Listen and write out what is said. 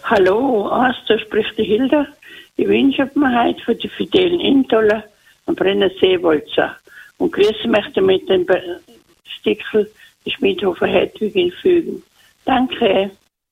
Hallo, da spricht die Hilda. Ich wünsche mir heute für die fidelen Intoller am Brennerseewalzer und grüße möchte mit dem Stickel die Schmidhofer Hedwig in Fügen. Danke.